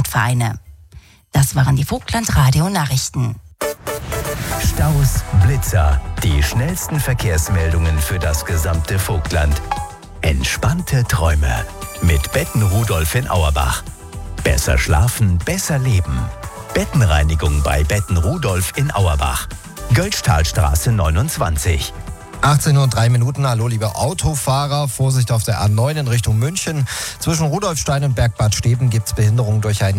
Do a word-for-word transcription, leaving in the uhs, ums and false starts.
Sportvereine. Das waren die Vogtland-Radio-Nachrichten. Staus, Blitzer, die schnellsten Verkehrsmeldungen für das gesamte Vogtland. Entspannte Träume mit Betten Rudolf in Auerbach. Besser schlafen, besser leben. Bettenreinigung bei Betten Rudolf in Auerbach. Göllstahlstraße neunundzwanzig. achtzehn Uhr drei Minuten. Hallo, liebe Autofahrer. Vorsicht auf der A neun in Richtung München. Zwischen Rudolfstein und Bergbad Steben gibt es Behinderung durch einen